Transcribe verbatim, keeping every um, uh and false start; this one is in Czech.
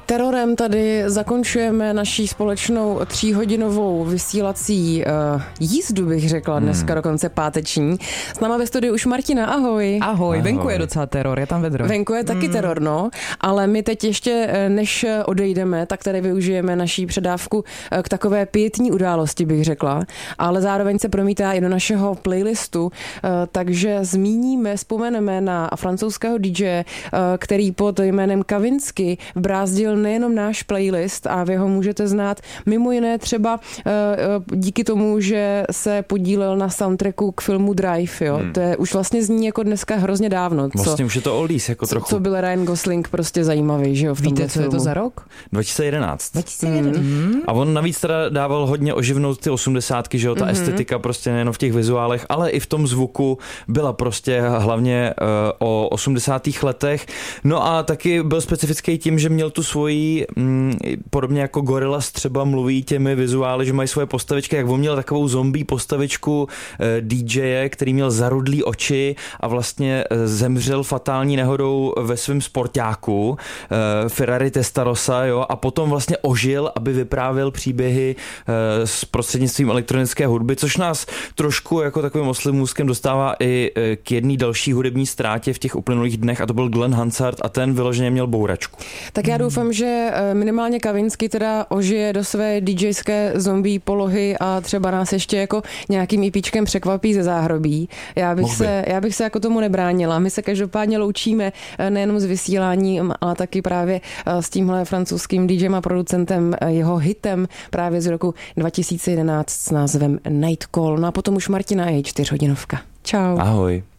Terorem tady zakončujeme naší společnou tříhodinovou vysílací uh, jízdu, bych řekla, dneska hmm. dokonce páteční. S náma ve studiu už Martina, ahoj. Ahoj, venku je docela teror, je tam vedro. Venku je taky hmm. teror, no, ale my teď ještě, než odejdeme, tak tady využijeme naší předávku k takové pietní události, bych řekla, ale zároveň se promítá i do našeho playlistu, takže zmíníme, vzpomeneme na francouzského dý džeje, který pod jménem Kavinsky vbrázdil nejenom náš playlist a vy ho můžete znát mimo jiné třeba díky tomu, že se podílel na soundtracku k filmu Drive, jo. Hmm. To je už vlastně zní jako dneska hrozně dávno. Co, vlastně už je to oldies jako trochu. Co byl Ryan Gosling prostě zajímavý, že jo, v tomhle Víte, co filmu. je to za rok? dva tisíce jedenáct. dva tisíce jedenáct. Hmm. A on navíc teda dával hodně oživnout ty osmdesátky, že jo, ta hmm. estetika prostě nejen v těch vizuálech, ale i v tom zvuku byla prostě hlavně uh, o osmdesátých letech. No a taky byl specifický tím, že měl tu svoji, mm, podobně jako Gorillaz třeba mluví těmi vizuály, že mají svoje postavičky, jak on měl takovou zombie postavičku uh, dý džeje, který měl zarudlý oči a vlastně uh, zemřel fatální nehodou ve svém sportáku uh, Ferrari Testarossa, jo, a potom vlastně ožil, aby vyprávěl příběhy uh, s prostřednictvím elektronické hudby, což nás trošku jako takovým oslím můzkem dostává i uh, k jedné další hudební ztrátě v těch uplynulých dnech, a to byl Glenn Hansard a ten vyloženě měl bouračku. Tak já doufám, že minimálně Kavinsky teda ožije do své DJské zombie polohy a třeba nás ještě jako nějakým ípíčkem překvapí ze záhrobí. Já bych, se, já bych se jako tomu nebránila. My se každopádně loučíme nejenom s vysíláním, ale taky právě s tímhle francouzským DJem a producentem, jeho hitem právě z roku dva tisíce jedenáct s názvem Night Call. No a potom už Martina a její čtyřhodinovka. Čau. Ahoj.